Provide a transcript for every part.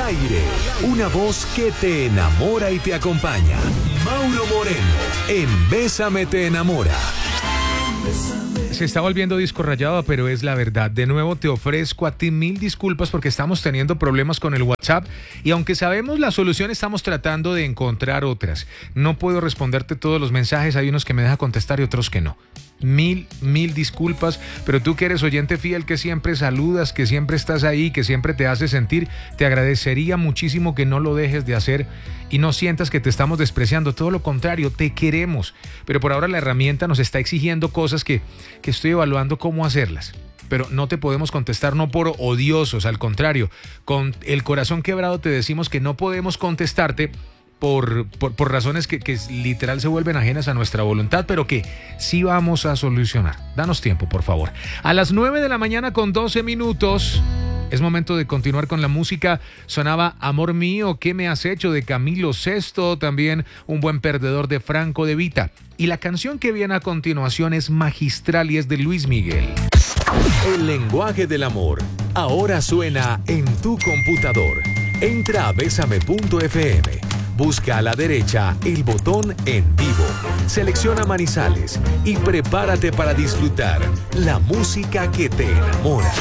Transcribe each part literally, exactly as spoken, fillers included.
aire, una voz que te enamora y te acompaña. Mauro Moreno, en Bésame te enamora. Se está volviendo disco rayado, pero es la verdad. De nuevo te ofrezco a ti mil disculpas porque estamos teniendo problemas con el WhatsApp y aunque sabemos la solución, estamos tratando de encontrar otras. No puedo responderte todos los mensajes, hay unos que me deja contestar y otros que no. Mil, mil disculpas, pero tú que eres oyente fiel, que siempre saludas, que siempre estás ahí, que siempre te hace sentir, te agradecería muchísimo que no lo dejes de hacer y no sientas que te estamos despreciando, todo lo contrario, te queremos, pero por ahora la herramienta nos está exigiendo cosas que, que estoy evaluando cómo hacerlas. Pero no te podemos contestar no por odiosos, al contrario, con el corazón quebrado te decimos que no podemos contestarte Por, por, por razones que, que literal se vuelven ajenas a nuestra voluntad, pero que sí vamos a solucionar. Danos tiempo, por favor. A las nueve de la mañana con doce minutos, es momento de continuar con la música. Sonaba Amor Mío, ¿qué me has hecho? De Camilo Sesto, también Un buen perdedor de Franco De Vita. Y la canción que viene a continuación es magistral y es de Luis Miguel. El lenguaje del amor, ahora suena en tu computador. Entra a bésame punto efe eme. Busca a la derecha el botón En Vivo, selecciona Manizales y prepárate para disfrutar la música que te enamora.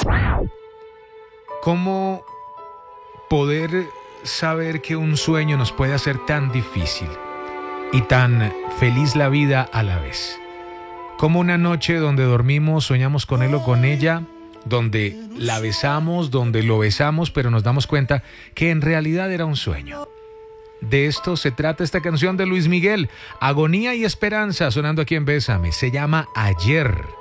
¿Cómo poder saber que un sueño nos puede hacer tan difícil y tan feliz la vida a la vez? Como una noche donde dormimos, soñamos con él o con ella, donde la besamos, donde lo besamos, pero nos damos cuenta que en realidad era un sueño. De esto se trata esta canción de Luis Miguel, Agonía y Esperanza, sonando aquí en Bésame. Se llama Ayer.